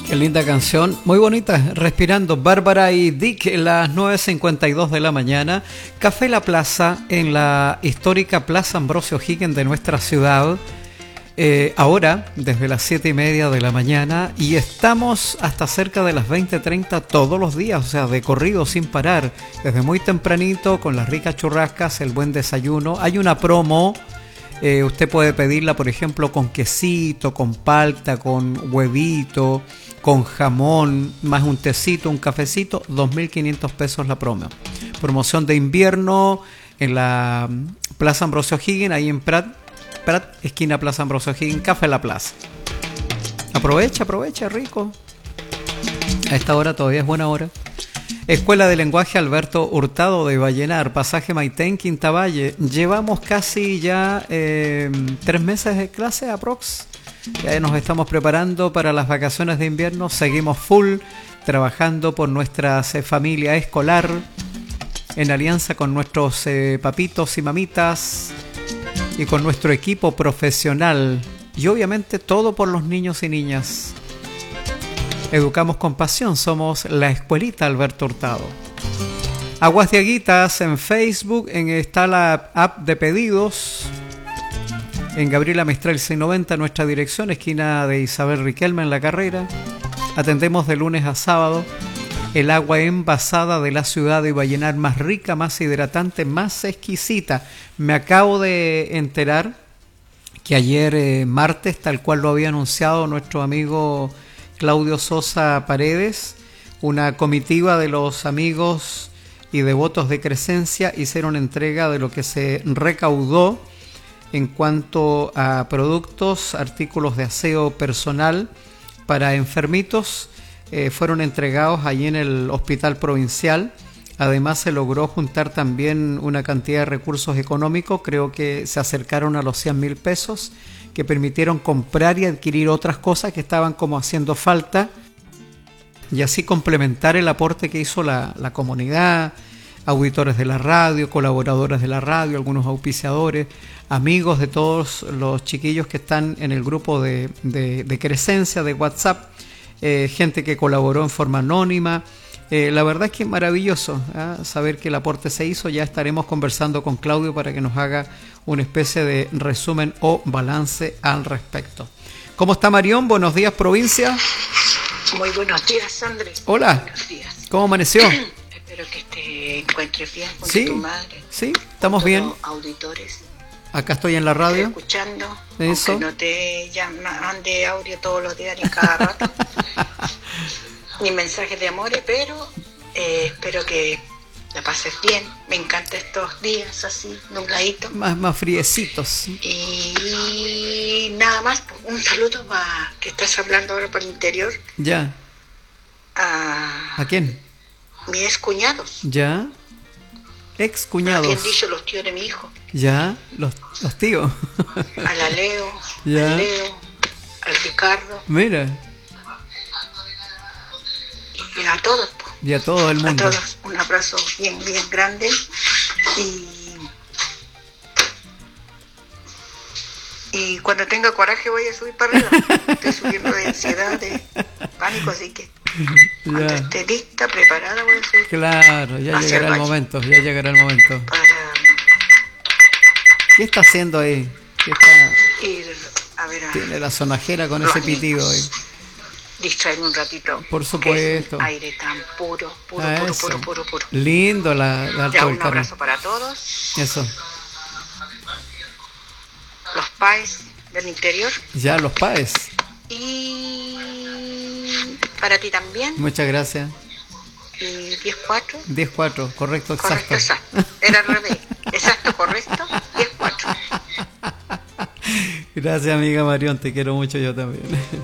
Qué linda canción, muy bonita, respirando. Bárbara y Dick, las 9:52 de la mañana. Café La Plaza, en la histórica Plaza Ambrosio O'Higgins de nuestra ciudad. Ahora, desde las 7:30 de la mañana, y estamos hasta cerca de las 20:30 todos los días, o sea, de corrido, sin parar. Desde muy tempranito, con las ricas churrascas, el buen desayuno. Hay una promo. Usted puede pedirla, por ejemplo, con quesito, con palta, con huevito, con jamón, más un tecito, un cafecito, 2.500 pesos la promo. Promoción de invierno en la Plaza Ambrosio O'Higgins, ahí en Prat, esquina Plaza Ambrosio O'Higgins, Café La Plaza. Aprovecha, rico. A esta hora todavía es buena hora. Escuela de Lenguaje Alberto Hurtado de Vallenar, pasaje Maitén, Quinta Valle. Llevamos casi ya 3 meses de clase aprox. Ya nos estamos preparando para las vacaciones de invierno. Seguimos full trabajando por nuestra familia escolar en alianza con nuestros papitos y mamitas y con nuestro equipo profesional. Y obviamente todo por los niños y niñas. Educamos con pasión, somos la Escuelita Alberto Hurtado. Aguas de Aguitas en Facebook, está la app de pedidos. En Gabriela Mistral 690, nuestra dirección, esquina de Isabel Riquelme en La Carrera. Atendemos de lunes a sábado. El agua envasada de la ciudad de Vallenar, más rica, más hidratante, más exquisita. Me acabo de enterar que ayer martes, tal cual lo había anunciado nuestro amigo Claudio Sosa Paredes, una comitiva de los amigos y devotos de Crescencia hicieron entrega de lo que se recaudó en cuanto a productos, artículos de aseo personal para enfermitos. Fueron entregados allí en el Hospital Provincial. Además se logró juntar también una cantidad de recursos económicos, creo que se acercaron a los 100.000 pesos, que permitieron comprar y adquirir otras cosas que estaban como haciendo falta y así complementar el aporte que hizo la comunidad, auditores de la radio, colaboradores de la radio, algunos auspiciadores, amigos de todos los chiquillos que están en el grupo de Crescencia, de WhatsApp, gente que colaboró en forma anónima. La verdad es que es maravilloso saber que el aporte se hizo. Ya estaremos conversando con Claudio para que nos haga una especie de resumen o balance al respecto. ¿Cómo está Marión? Buenos días, provincia. Muy buenos días, Andrés. Hola. Buenos días. ¿Cómo amaneció? Espero que te encuentres bien con Sí, tu madre. Sí, estamos bien. Auditores. Acá estoy en la radio. Estoy escuchando. Eso. Aunque no te mande audio todos los días ni cada rato. Ni mensajes de amores, pero espero que la pases bien. Me encantan estos días así, nubladitos. Más friecitos. Y nada más, un saludo para que estás hablando ahora por el interior. Ya. ¿A quién? Mis excuñados. Ya. Excuñados. Bien dicho, los tíos de mi hijo. Ya, los tíos. A la Leo, ya. Al Leo, al Ricardo. Mira. Y a todos. Y a todo el mundo. A todos, un abrazo bien grande. Y cuando tenga coraje voy a subir para arriba. Estoy subiendo de ansiedad, de pánico, así que cuando esté lista, preparada, voy a subir. Claro, ya llegará el momento, ¿Qué está haciendo ahí? ¿Qué está? Ir a ver Tiene la sonajera con ese pitido ahí. Distraerme un ratito. Por supuesto. Es aire tan puro. Lindo la Alto ya, del un Carmen. abrazo para todos. Eso. Los PAES del interior. Ya, los PAES. Y para ti también. Muchas gracias. Y 10-4. 10-4, correcto, exacto. Correcto, exacto. Era al revés. Exacto, correcto. 10-4. Gracias, amiga Marión, te quiero mucho yo también.